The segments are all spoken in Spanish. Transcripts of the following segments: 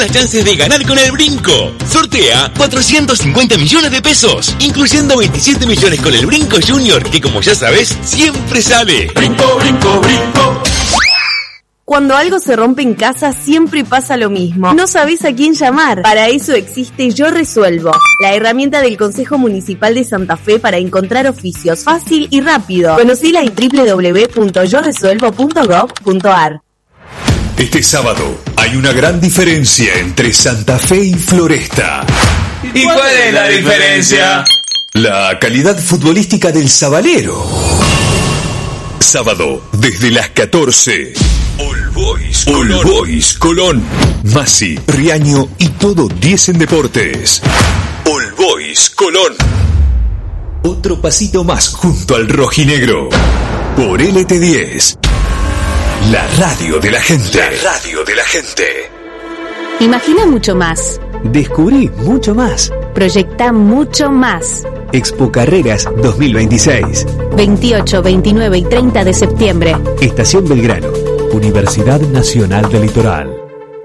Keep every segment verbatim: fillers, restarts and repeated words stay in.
las chances de ganar con el Brinco. Sortea cuatrocientos cincuenta millones de pesos, incluyendo veintisiete millones con el Brinco Junior, que como ya sabes, siempre sale. Brinco, brinco, brinco. Cuando algo se rompe en casa, siempre pasa lo mismo. No sabés a quién llamar. Para eso existe Yo Resuelvo, la herramienta del Consejo Municipal de Santa Fe para encontrar oficios fácil y rápido. Conocila en doble u doble u doble u punto yo resuelvo punto gov punto ar. Este sábado hay una gran diferencia entre Santa Fe y Floresta. ¿Y cuál es la diferencia? La calidad futbolística del Sabalero. Sábado, desde las catorce. All Boys, All Boys Colón, Masi, Riaño y todo diez en deportes. All Boys Colón. Otro pasito más junto al rojinegro. Por L T diez. La radio de la gente. La radio de la gente. Imagina mucho más. Descubrí mucho más. Proyecta mucho más. Expo Carreras dos mil veintiséis. veintiocho, veintinueve y treinta de septiembre. Estación Belgrano. Universidad Nacional del Litoral.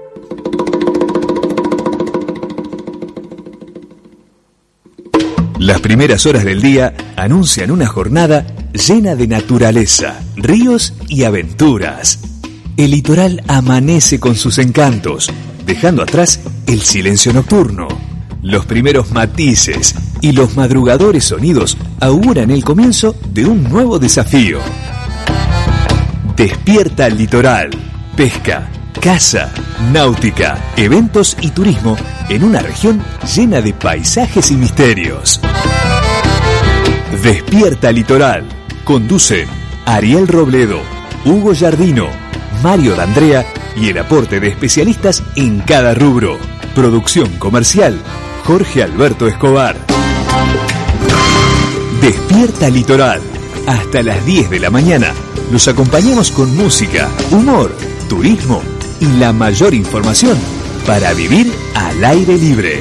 Las primeras horas del día anuncian una jornada llena de naturaleza, ríos y aventuras. El litoral amanece con sus encantos, dejando atrás el silencio nocturno. Los primeros matices y los madrugadores sonidos auguran el comienzo de un nuevo desafío. Despierta el litoral, pesca, caza, náutica, eventos y turismo en una región llena de paisajes y misterios. Despierta el litoral. Conducen Ariel Robledo, Hugo Giardino, Mario D'Andrea y el aporte de especialistas en cada rubro. Producción comercial, Jorge Alberto Escobar. Despierta Litoral. Hasta las diez de la mañana. Los acompañamos con música, humor, turismo y la mayor información para vivir al aire libre.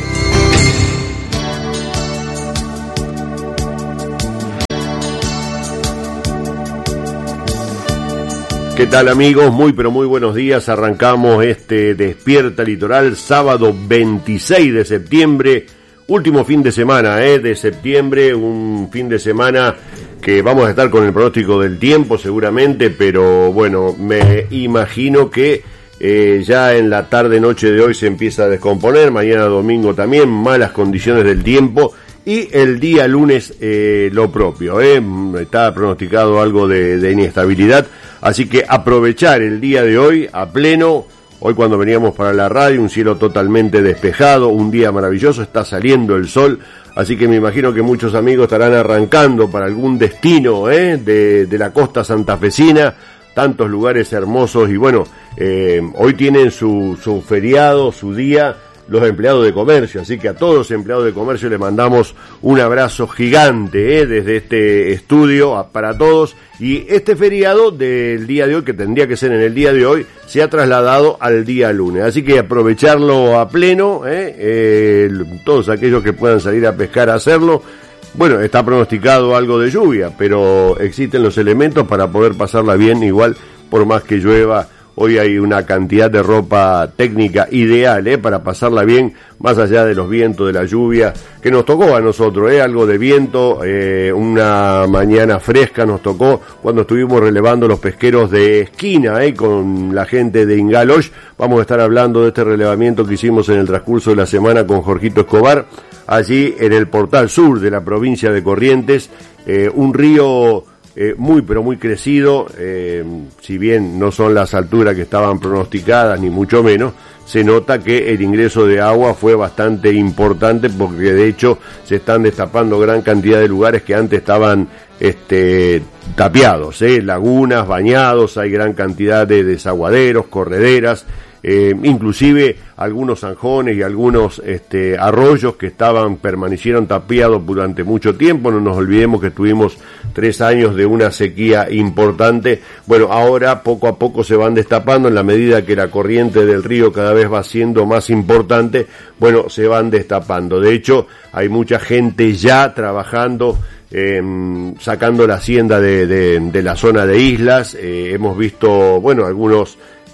¿Qué tal, amigos? Muy pero muy buenos días. Arrancamos este Despierta Litoral, sábado veintiséis de septiembre, último fin de semana eh, de septiembre, un fin de semana que vamos a estar con el pronóstico del tiempo seguramente, pero bueno, me imagino que eh, ya en la tarde noche de hoy se empieza a descomponer, mañana domingo también, malas condiciones del tiempo. Y el día lunes eh, lo propio, eh, está pronosticado algo de, de inestabilidad, así que aprovechar el día de hoy a pleno. Hoy cuando veníamos para la radio, un cielo totalmente despejado, un día maravilloso, está saliendo el sol, así que me imagino que muchos amigos estarán arrancando para algún destino eh, de, de la costa santafesina, tantos lugares hermosos y bueno, eh, hoy tienen su, su feriado, su día, los empleados de comercio, así que a todos los empleados de comercio les mandamos un abrazo gigante eh, desde este estudio a, para todos, y este feriado del día de hoy, que tendría que ser en el día de hoy, se ha trasladado al día lunes, así que aprovecharlo a pleno, eh, eh, todos aquellos que puedan salir a pescar a hacerlo. Bueno, está pronosticado algo de lluvia, pero existen los elementos para poder pasarla bien igual por más que llueva. Hoy hay una cantidad de ropa técnica ideal eh, para pasarla bien, más allá de los vientos, de la lluvia, que nos tocó a nosotros, eh, algo de viento, eh, una mañana fresca nos tocó cuando estuvimos relevando los pesqueros de esquina eh, con la gente de Ingalosh. Vamos a estar hablando de este relevamiento que hicimos en el transcurso de la semana con Jorgito Escobar, allí en el portal sur de la provincia de Corrientes, eh, un río Eh, muy pero muy crecido, eh, si bien no son las alturas que estaban pronosticadas ni mucho menos, se nota que el ingreso de agua fue bastante importante porque de hecho se están destapando gran cantidad de lugares que antes estaban este, tapiados, eh, lagunas, bañados, hay gran cantidad de desaguaderos, correderas, eh, inclusive algunos zanjones y algunos este, arroyos que estaban permanecieron tapiados durante mucho tiempo. No nos olvidemos que tuvimos tres años de una sequía importante. Bueno, ahora poco a poco se van destapando en la medida que la corriente del río cada vez va siendo más importante. Bueno, se van destapando. De hecho, hay mucha gente ya trabajando Eh, sacando la hacienda de, de, de la zona de islas. Eh, hemos visto, bueno, algunos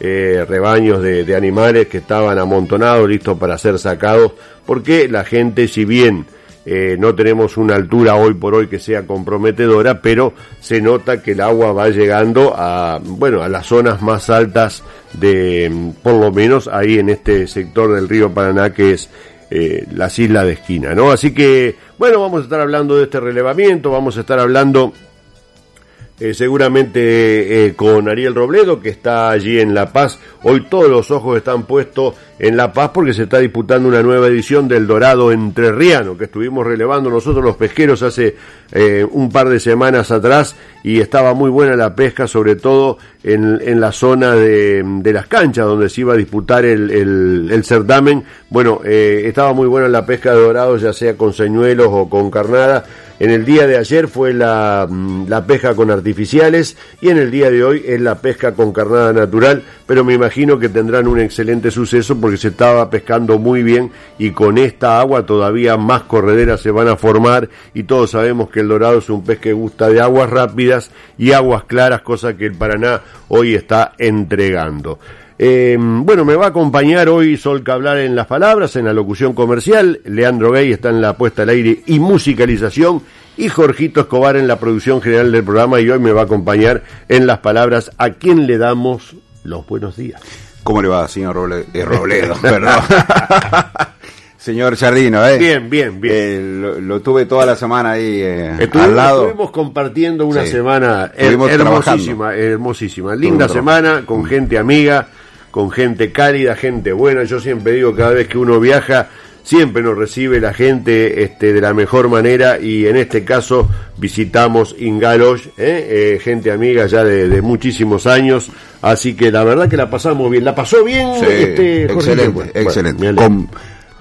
eh, rebaños de, de animales que estaban amontonados, listos para ser sacados, porque la gente, si bien eh, no tenemos una altura hoy por hoy que sea comprometedora, pero se nota que el agua va llegando a, bueno, a las zonas más altas de, por lo menos ahí en este sector del río Paraná, que es eh, las islas de esquina, ¿no? Así que, bueno, vamos a estar hablando de este relevamiento, vamos a estar hablando Eh, seguramente eh, con Ariel Robledo, que está allí en La Paz. Hoy todos los ojos están puestos en La Paz porque se está disputando una nueva edición del Dorado Entrerriano, que estuvimos relevando nosotros los pesqueros hace eh, un par de semanas atrás, y estaba muy buena la pesca, sobre todo en, en la zona de, de las canchas donde se iba a disputar el, el, el certamen. Bueno, eh, estaba muy buena la pesca de dorado, ya sea con señuelos o con carnada. En el día de ayer fue la, la pesca con artificiales, y en el día de hoy es la pesca con carnada natural, pero me imagino que tendrán un excelente suceso porque se estaba pescando muy bien, y con esta agua todavía más correderas se van a formar, y todos sabemos que el dorado es un pez que gusta de aguas rápidas y aguas claras, cosa que el Paraná hoy está entregando. Eh, bueno, me va a acompañar hoy Sol Cablar en las palabras, en la locución comercial, Leandro Gay está en la puesta al aire y musicalización, y Jorgito Escobar en la producción general del programa, y hoy me va a acompañar en las palabras, a quien le damos los buenos días. ¿Cómo le va, señor Roble- eh, Robledo? Perdón. Señor Jardino, ¿eh? Bien, bien, bien. Eh, lo, lo tuve toda la semana ahí eh, estuvimos, al lado. Estuvimos compartiendo una sí. semana Estuvimos hermosísima, trabajando. hermosísima. Linda semana, con gente amiga, con gente cálida, gente buena. Yo siempre digo, cada vez que uno viaja, siempre nos recibe la gente este, de la mejor manera, y en este caso visitamos Ingalosh, ¿eh? Eh, gente amiga ya de, de muchísimos años, así que la verdad que la pasamos bien. ¿La pasó bien? Sí, este, excelente, bueno, excelente. Bueno, con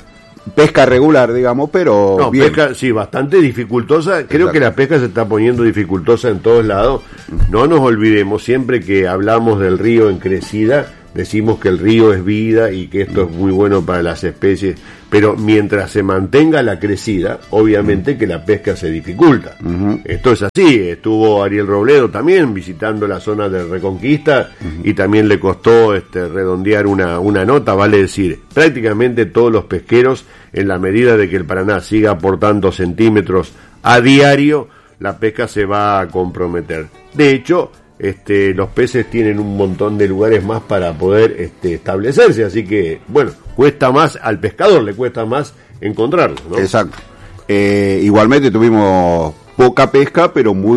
pesca regular, digamos, pero no, bien. pesca, sí, bastante dificultosa. Creo Exacto. que la pesca se está poniendo dificultosa en todos lados. No nos olvidemos, siempre que hablamos del río en crecida, decimos que el río es vida y que esto es muy bueno para las especies, pero mientras se mantenga la crecida, obviamente que la pesca se dificulta. Uh-huh. Esto es así. Estuvo Ariel Robledo también visitando la zona de Reconquista, uh-huh, y también le costó este, redondear una, una nota, vale decir, prácticamente todos los pesqueros, en la medida de que el Paraná siga aportando centímetros a diario, la pesca se va a comprometer. De hecho, Este, los peces tienen un montón de lugares más para poder este, establecerse, así que, bueno, cuesta más, al pescador le cuesta más encontrarlos, ¿no? Exacto. Eh, igualmente tuvimos poca pesca, pero muy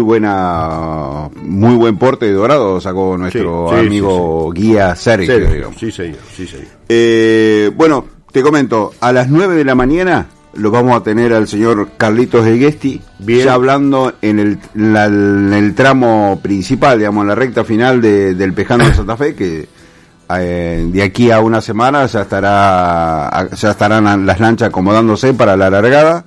buena, muy buen porte de dorado sacó nuestro sí, sí, sí, amigo sí. guía Sergio, Sergio, digamos. Sí, señor, sí, señor. Eh, bueno, te comento, a las nueve de la mañana lo vamos a tener al señor Carlitos Eguesti, ya hablando en el, la, en el tramo principal, digamos, en la recta final de, del Pejano de Santa Fe, que eh, de aquí a una semana ya estará ya estarán las lanchas acomodándose para la largada.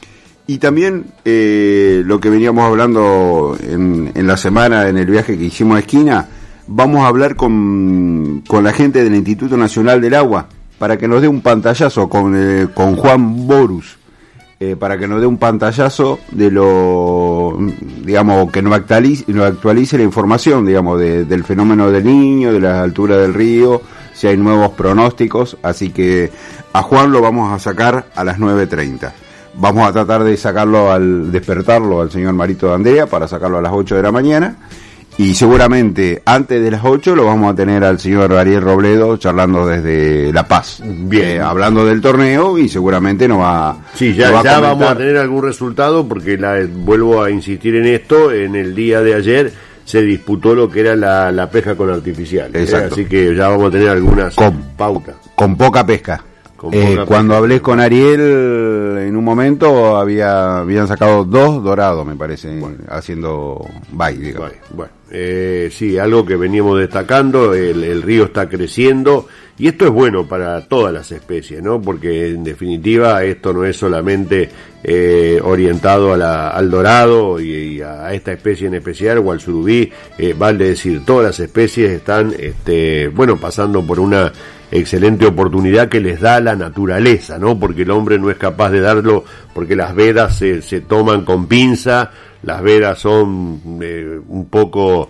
Y también eh, lo que veníamos hablando en, en la semana, en el viaje que hicimos a Esquina, vamos a hablar con, con la gente del Instituto Nacional del Agua, para que nos dé un pantallazo con, eh, con Juan Borus, eh, para que nos dé un pantallazo de lo, digamos, que nos actualice, nos actualice la información, digamos, de, del fenómeno del Niño, de la altura del río, si hay nuevos pronósticos, así que a Juan lo vamos a sacar a las nueve treinta. Vamos a tratar de sacarlo, al despertarlo al señor Marito de Andrea, para sacarlo a las ocho de la mañana. Y seguramente antes de las ocho lo vamos a tener al señor Ariel Robledo charlando desde La Paz. Bien. Eh, hablando del torneo, y seguramente nos va, sí, ya, nos va a ya comentar. vamos a tener algún resultado, porque la, vuelvo a insistir en esto, en el día de ayer se disputó lo que era la, la pesca con artificial. Exacto. ¿eh? Así que ya vamos a tener algunas con, pautas. Con poca pesca. Con eh, poca cuando pesca. Hablé con Ariel en un momento había habían sacado dos dorados, me parece, bueno, haciendo bye, digamos. Bueno, bueno. Eh, sí, algo que veníamos destacando, el, el río está creciendo, y esto es bueno para todas las especies, ¿no? Porque en definitiva esto no es solamente eh, orientado a la, al dorado y, y a esta especie en especial, o al surubí, eh, vale decir, todas las especies están, este, bueno, pasando por una excelente oportunidad que les da la naturaleza, ¿no? Porque el hombre no es capaz de darlo, porque las vedas se, se toman con pinza, las vedas son eh, un poco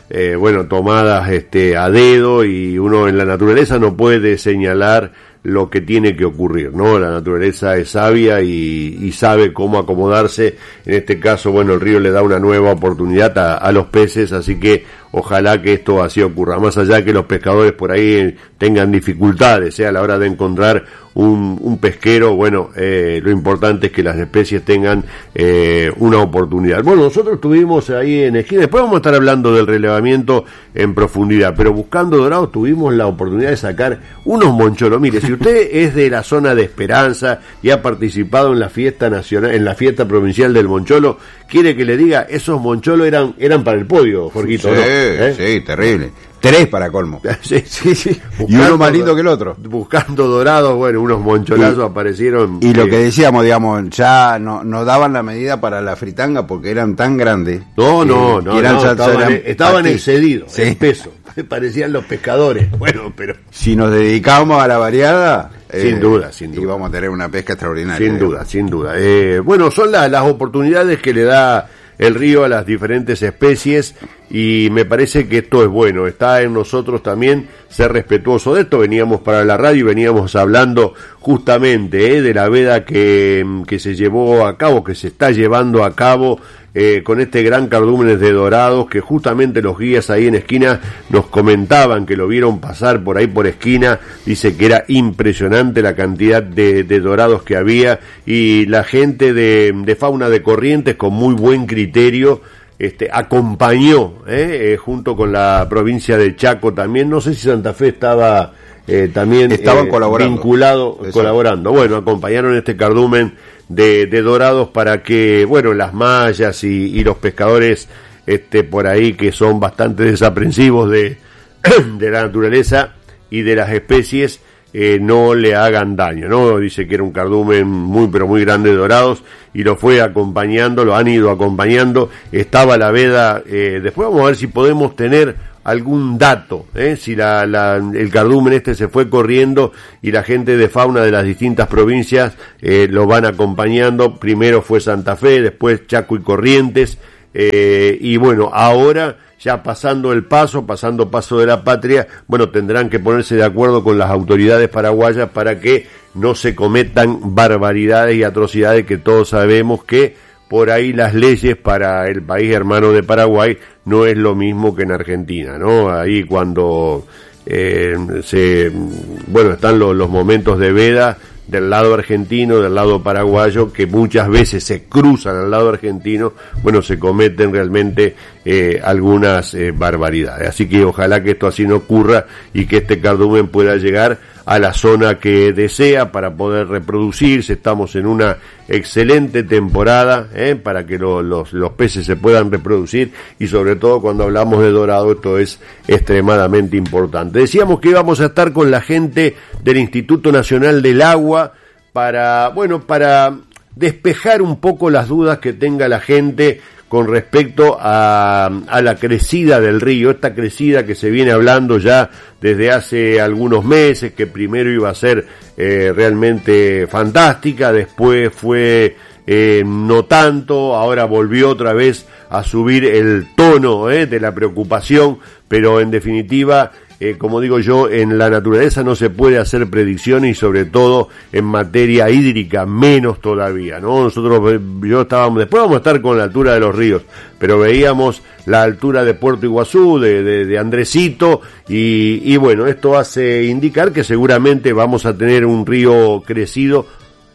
eh, bueno, tomadas este, a dedo, y uno en la naturaleza no puede señalar lo que tiene que ocurrir, ¿no? La naturaleza es sabia y, y sabe cómo acomodarse. En este caso, bueno, el río le da una nueva oportunidad a, a los peces, así que ojalá que esto así ocurra. Más allá de que los pescadores por ahí tengan dificultades, ¿eh? A la hora de encontrar un, un pesquero, bueno, eh, lo importante es que las especies tengan eh, una oportunidad. Bueno, nosotros estuvimos ahí en esquina, después vamos a estar hablando del relevamiento en profundidad, pero buscando dorados tuvimos la oportunidad de sacar unos moncholos. Mire, si usted es de la zona de Esperanza y ha participado en la fiesta nacional, en la fiesta provincial del moncholo, quiere que le diga, esos moncholos eran eran para el podio, Jorgito, sí, ¿no? ¿Eh? Sí, terrible. Tres para colmo. Sí, sí, sí. Y uno más lindo que el otro. Buscando dorados, bueno, unos moncholazos y, aparecieron. Y eh, lo que decíamos, digamos, ya no, no daban la medida para la fritanga porque eran tan grandes. No, no, no, eran, no, estaban, eran, estaban excedidos, sí. En peso. Parecían los pescadores. Bueno, pero... Si nos dedicábamos a la variada... Sin eh, duda, sin duda. Íbamos a tener una pesca extraordinaria. Sin duda, sin duda. Eh, bueno, son la, las oportunidades que le da el río a las diferentes especies, y me parece que esto es bueno. Está en nosotros también ser respetuoso de esto. Veníamos para la radio y veníamos hablando justamente eh, de la veda que, que se llevó a cabo, que se está llevando a cabo eh, con este gran cardúmenes de dorados, que justamente los guías ahí en esquina nos comentaban que lo vieron pasar por ahí por esquina. Dice que era impresionante la cantidad de, de dorados que había, y la gente de, de Fauna de Corrientes, con muy buen criterio, este acompañó eh, eh, junto con la provincia de Chaco también. No sé si Santa Fe estaba eh, también estaban eh, colaborando. vinculado, Exacto. colaborando. Bueno, acompañaron este cardumen de, de dorados para que, bueno, las mallas y, y los pescadores este por ahí, que son bastante desaprensivos de, de la naturaleza y de las especies, eh, no le hagan daño, ¿no? Dice que era un cardumen muy, pero muy grande de dorados, y lo fue acompañando, lo han ido acompañando. Estaba la veda, eh, después vamos a ver si podemos tener algún dato, ¿eh? Si la, la, el cardumen este se fue corriendo y la gente de fauna de las distintas provincias eh, lo van acompañando. Primero fue Santa Fe, después Chaco y Corrientes, eh, y bueno, ahora ya pasando el paso, pasando paso de la patria, bueno, tendrán que ponerse de acuerdo con las autoridades paraguayas para que no se cometan barbaridades y atrocidades, que todos sabemos que por ahí las leyes para el país hermano de Paraguay no es lo mismo que en Argentina, ¿no? Ahí cuando eh, se, bueno, están los, los momentos de veda del lado argentino, del lado paraguayo, que muchas veces se cruzan al lado argentino, bueno, se cometen realmente eh, algunas eh, barbaridades. Así que ojalá que esto así no ocurra y que este cardumen pueda llegar a la zona que desea para poder reproducirse. Estamos en una excelente temporada eh, para que lo, los, los peces se puedan reproducir, y sobre todo cuando hablamos de dorado esto es extremadamente importante. Decíamos que íbamos a estar con la gente del Instituto Nacional del Agua para, bueno, para despejar un poco las dudas que tenga la gente con respecto a, a la crecida del río, esta crecida que se viene hablando ya desde hace algunos meses, que primero iba a ser eh, realmente fantástica, después fue eh, no tanto, ahora volvió otra vez a subir el tono eh, de la preocupación, pero en definitiva, Eh, como digo yo, en la naturaleza no se puede hacer predicciones, y sobre todo en materia hídrica menos todavía, ¿no? Nosotros, yo estábamos, después vamos a estar con la altura de los ríos, pero veíamos la altura de Puerto Iguazú, de, de, de Andresito, y, y bueno, esto hace indicar que seguramente vamos a tener un río crecido.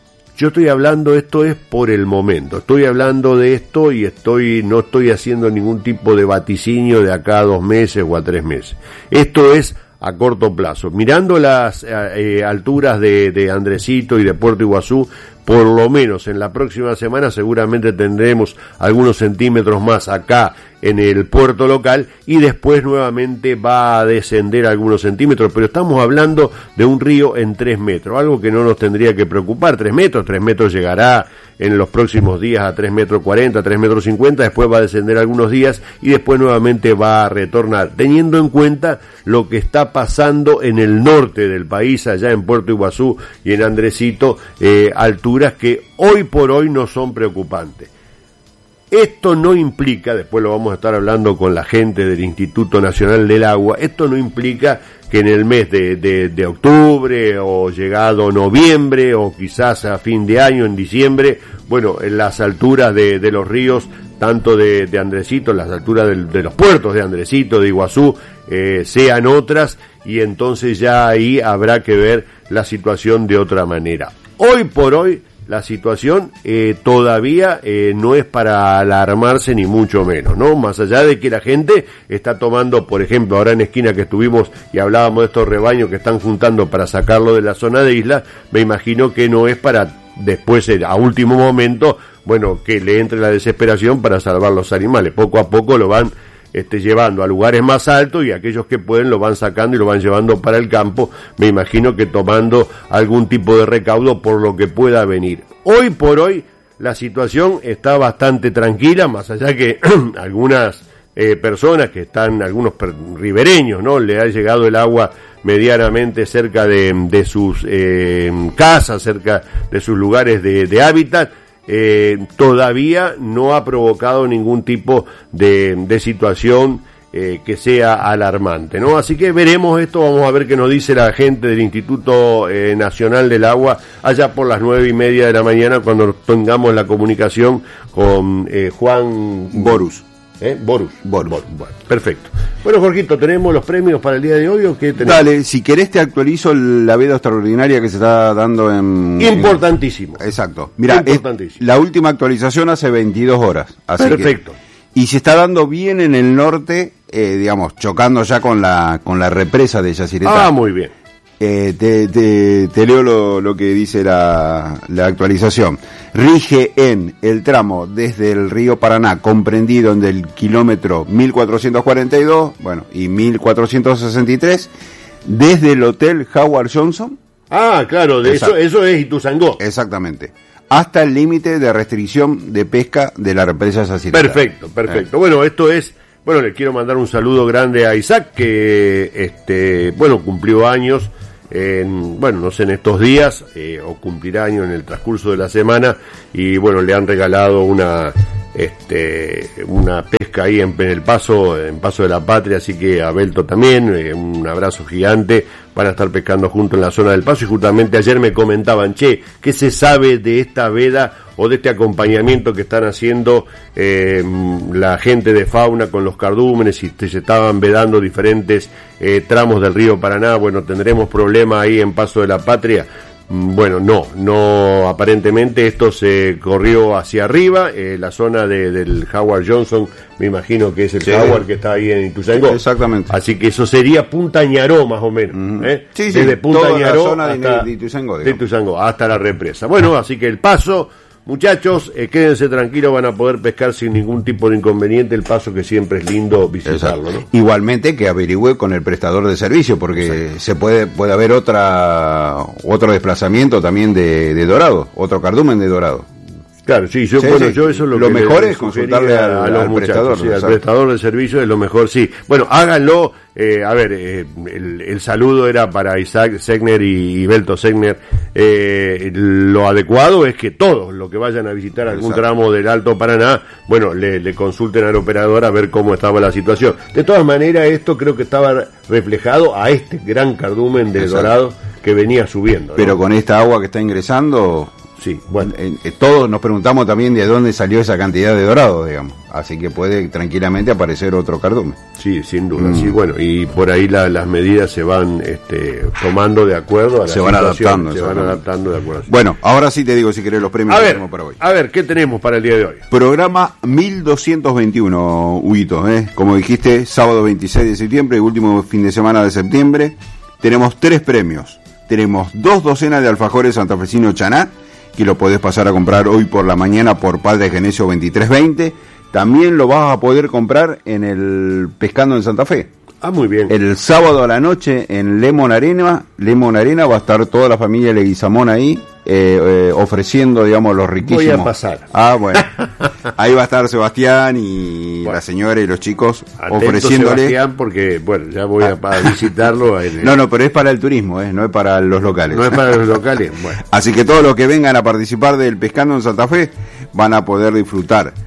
Yo estoy hablando, esto es por el momento, estoy hablando de esto y estoy no estoy haciendo ningún tipo de vaticinio de acá a dos meses o a tres meses. Esto es a corto plazo. Mirando las eh, alturas de, de Andresito y de Puerto Iguazú, por lo menos en la próxima semana seguramente tendremos algunos centímetros más acá en el puerto local, y después nuevamente va a descender algunos centímetros, pero estamos hablando de un río en tres metros, algo que no nos tendría que preocupar. Tres metros, tres metros llegará en los próximos días a tres metros cuarenta, tres metros cincuenta, después va a descender algunos días y después nuevamente va a retornar, teniendo en cuenta lo que está pasando en el norte del país, allá en Puerto Iguazú y en Andresito, eh, alturas que hoy por hoy no son preocupantes. Esto no implica, después lo vamos a estar hablando con la gente del Instituto Nacional del Agua, esto no implica que en el mes de, de, de octubre o llegado noviembre o quizás a fin de año, en diciembre, bueno, en las alturas de, de los ríos, tanto de, de Andresito, en las alturas de, de los puertos de Andresito, de Iguazú, eh, sean otras, y entonces ya ahí habrá que ver la situación de otra manera. Hoy por hoy, la situación eh, todavía eh, no es para alarmarse ni mucho menos, ¿no? Más allá de que la gente está tomando, por ejemplo, ahora en esquina que estuvimos y hablábamos de estos rebaños que están juntando para sacarlo de la zona de isla, me imagino que no es para después, a último momento, bueno, que le entre la desesperación para salvar los animales. Poco a poco lo van Este, llevando a lugares más altos, y aquellos que pueden lo van sacando y lo van llevando para el campo, me imagino que tomando algún tipo de recaudo por lo que pueda venir. Hoy por hoy la situación está bastante tranquila, más allá que algunas eh, personas que están, algunos per- ribereños, ¿no? Le ha llegado el agua medianamente cerca de, de sus eh, casas, cerca de sus lugares de, de hábitat. Eh, todavía no ha provocado ningún tipo de, de situación eh, que sea alarmante, ¿no? Así que veremos esto, vamos a ver qué nos dice la gente del Instituto eh, Nacional del Agua allá por las nueve y media de la mañana, cuando tengamos la comunicación con eh, Juan Borus. ¿Eh? Borus. Borus. Borus. Bueno, perfecto. Bueno, Jorgito, ¿tenemos los premios para el día de hoy o qué tenemos? Dale, si querés te actualizo la veda extraordinaria que se está dando en... Importantísimo. En... Exacto. Mira, Importantísimo. la última actualización hace veintidós horas. Así perfecto. Que... Y se está dando bien en el norte, eh, digamos, chocando ya con la con la represa de Yacyretá. Ah, muy bien. Eh, te, te, te leo lo, lo que dice la, la actualización. Rige en el tramo desde el río Paraná, comprendido en el kilómetro mil cuatrocientos cuarenta y dos, bueno, y mil cuatrocientos sesenta y tres, desde el Hotel Howard Johnson. Ah, claro, de eso, eso es Ituzaingó. Exactamente. Hasta el límite de restricción de pesca de la represa Yacyretá. Perfecto, perfecto. Eh. Bueno, esto es, bueno, le quiero mandar un saludo grande a Isaac, que, este, bueno, cumplió años. En, bueno, no sé, en estos días, eh, o cumplirá año en el transcurso de la semana, y bueno, le han regalado una este una pesca ahí en, en el Paso, en Paso de la Patria, así que a Belto también, eh, un abrazo gigante, van a estar pescando juntos en la zona del Paso, y justamente ayer me comentaban, che, ¿qué se sabe de esta veda o de este acompañamiento que están haciendo eh, la gente de fauna con los cardúmenes, y se estaban vedando diferentes eh, tramos del río Paraná? Bueno, ¿tendremos problema ahí en Paso de la Patria? Bueno, no, no, aparentemente esto se corrió hacia arriba, eh, la zona de, del Howard Johnson, me imagino que es el sí. Howard que está ahí en Ituzaingó. Exactamente. Así que eso sería Punta Ñaró más o menos, mm. ¿eh? Sí, sí, desde Punta toda Ñaró la zona hasta, de Ituzaingó, de Ituzaingó hasta la represa. Bueno, así que el Paso, muchachos, eh, quédense tranquilos, van a poder pescar sin ningún tipo de inconveniente, el Paso que siempre es lindo visitarlo, ¿no? Igualmente que averigüe con el prestador de servicio, porque exacto, se puede puede haber otra otro desplazamiento también de, de dorado, otro cardumen de dorado. Claro, sí, yo, sí, bueno, sí. yo eso es lo, lo que mejor es consultarle al, a los al prestador, sí, al prestador de servicio es lo mejor, sí. Bueno, háganlo, eh, a ver, eh, el, el saludo era para Isaac Segner y, y Belto Segner, eh, lo adecuado es que todos los que vayan a visitar algún exacto, tramo del Alto Paraná, bueno, le, le consulten al operador a ver cómo estaba la situación. De todas maneras, esto creo que estaba reflejado a este gran cardumen de exacto, dorado que venía subiendo, ¿no? Pero con esta agua que está ingresando... Sí, bueno, eh, eh, todos nos preguntamos también de dónde salió esa cantidad de dorado, digamos. Así que puede tranquilamente aparecer otro cardumen. Sí, sin duda. Mm. Sí, bueno, y por ahí la, las medidas se van este, tomando de acuerdo a la se van adaptando, se van adaptando de acuerdo. Bueno, ahora sí te digo si querés los premios a que ver, tenemos para hoy. A ver, ¿qué tenemos para el día de hoy? Programa mil doscientos veintiuno, Huguito, ¿eh? Como dijiste, sábado veintiséis de septiembre, último fin de semana de septiembre. Tenemos tres premios. Tenemos dos docenas de alfajores santafesino Chaná, que lo podés pasar a comprar hoy por la mañana por Padre Genesio veintitrés veinte. También lo vas a poder comprar en el Pescando en Santa Fe. Ah, muy bien. El sábado a la noche en Lemon Arena, Lemon Arena va a estar toda la familia Leguizamón ahí, eh, eh, ofreciendo, digamos, los riquísimos. Voy a pasar. Ah, bueno. Ahí va a estar Sebastián y bueno, la señora y los chicos atento, ofreciéndole. Sebastián, porque, bueno, ya voy a, a visitarlo. En el... No, no, pero es para el turismo, ¿eh? No es para los locales. No es para los locales, bueno. Así que todos los que vengan a participar del Pescando en Santa Fe van a poder disfrutar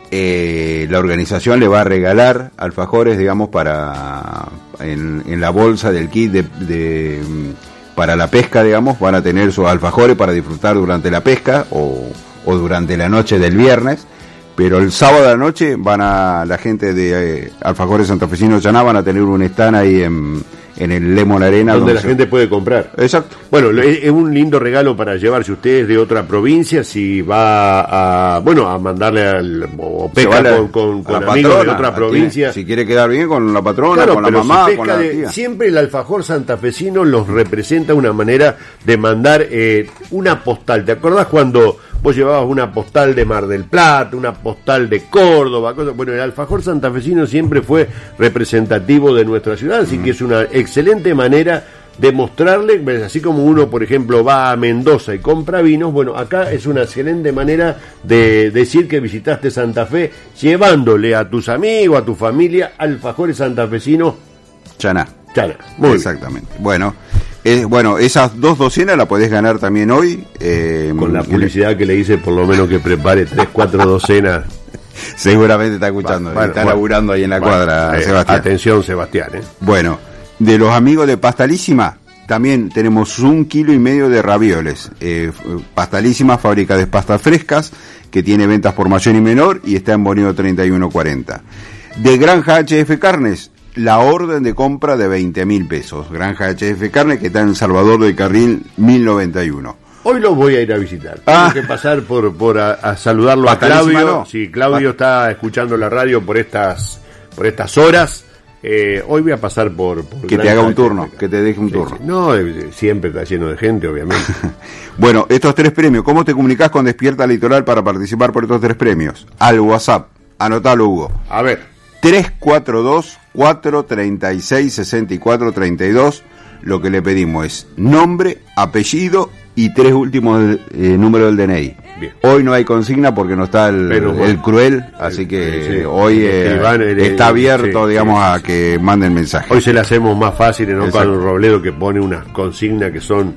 eh, la organización le va a regalar alfajores, digamos, para en, en la bolsa del kit de, de para la pesca, digamos, van a tener sus alfajores para disfrutar durante la pesca o, o durante la noche del viernes. Pero el sábado a la noche van a la gente de eh, Alfajores Santafesinos Chaná van a tener un stand ahí en, en el Lemon Arena. Donde, donde la se... gente puede comprar. Exacto. Bueno, es, es un lindo regalo para llevarse ustedes de otra provincia, si va a, bueno, a mandarle al, o pesca la, con, con, con amigos patrona, de otra provincia. Tiene, si quiere quedar bien con la patrona, claro, con la mamá, si con la de, tía. Siempre el alfajor santafesino los representa una manera de mandar eh, una postal. ¿Te acordás cuando vos llevabas una postal de Mar del Plata, una postal de Córdoba? Cosas? Bueno, el alfajor santafesino siempre fue representativo de nuestra ciudad, así mm. que es una excelente manera de mostrarle, así como uno, por ejemplo, va a Mendoza y compra vinos, bueno, acá es una excelente manera de decir que visitaste Santa Fe, llevándole a tus amigos, a tu familia, alfajores santafesinos Chaná. Chaná, muy exactamente. Bien. Bueno, eh, bueno, esas dos docenas la podés ganar también hoy. Eh, con la publicidad le... que le hice, por lo menos que prepare tres, cuatro docenas. Seguramente está escuchando, bueno, está bueno, laburando ahí en la bueno, cuadra, eh, Sebastián. Atención, Sebastián. ¿eh? Bueno, de los amigos de Pastalísima, también tenemos un kilo y medio de ravioles. Eh, Pastalísima, fábrica de pastas frescas, que tiene ventas por mayor y menor y está en Bonito treinta y uno cuarenta. De Granja H F Carnes, la orden de compra de veinte mil pesos. Granja H F Carnes, que está en Salvador del Carril mil noventa y uno. Hoy lo voy a ir a visitar. Ah. Tengo que pasar por, por a, a saludarlo a Claudio. No. Sí, Claudio está escuchando la radio por estas, por estas horas. Eh, hoy voy a pasar por... por que te haga un turno, que te deje un sí, turno. Sí. No, eh, siempre está lleno de gente, obviamente. Bueno, estos tres premios, ¿cómo te comunicás con Despierta Litoral para participar por estos tres premios? Al WhatsApp, anotalo, Hugo. A ver. tres cuatro dos, cuatro tres seis, seis cuatro tres dos. Lo que le pedimos es nombre, apellido y tres últimos eh, números del D N I. Bien. Hoy no hay consigna porque no está el, Pero, bueno, el cruel, así que sí, sí. hoy eh, Iván, el, está abierto, sí, digamos, sí, sí, a que manden mensajes. Hoy se le hacemos más fácil, ¿no? Con Robledo, que pone unas consignas que son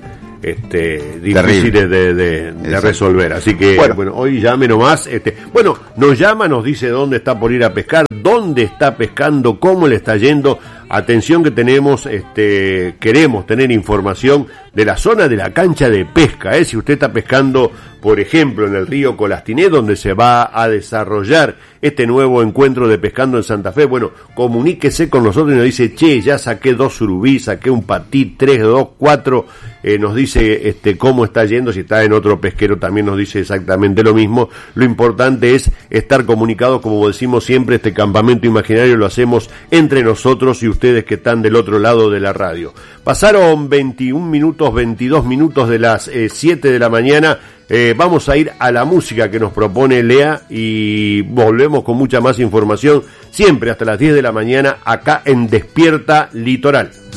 este difíciles de, de, de resolver. Así que, bueno, bueno, hoy llame nomás. Este, bueno, nos llama, nos dice dónde está por ir a pescar, dónde está pescando, cómo le está yendo. Atención que tenemos, este, queremos tener información de la zona de la cancha de pesca, ¿eh? Si usted está pescando, por ejemplo, en el río Colastiné, donde se va a desarrollar este nuevo encuentro de pescando en Santa Fe, bueno, comuníquese con nosotros y nos dice, che, ya saqué dos surubí, saqué un patí, tres, dos, cuatro, eh, nos dice este cómo está yendo, si está en otro pesquero también nos dice exactamente lo mismo. Lo importante es estar comunicados, como decimos siempre, este campamento imaginario lo hacemos entre nosotros y ustedes que están del otro lado de la radio. Pasaron veintiún minutos, veintidós minutos de las eh, siete de la mañana. Eh, vamos a ir a la música que nos propone Lea y volvemos con mucha más información, siempre hasta las diez de la mañana acá en Despierta Litoral.